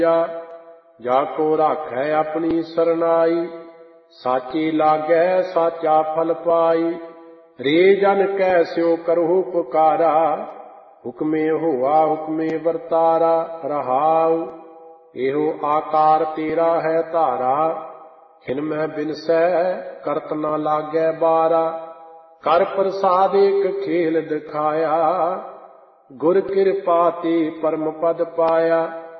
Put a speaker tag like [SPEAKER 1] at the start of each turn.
[SPEAKER 1] जाको राखै अपनी सरनाई, साची लागै साचा फल पाई। रे जन कैस्यो करहु पुकारा, हुक्मे होआ हुक्मे वर्तारा। रहाउ एहो आकार तेरा है धारा, खिन मैं बिनसै करत न लागै बारा। कर प्रसाद एक खेल दिखाया, गुर कृपा ते परम पद पाया।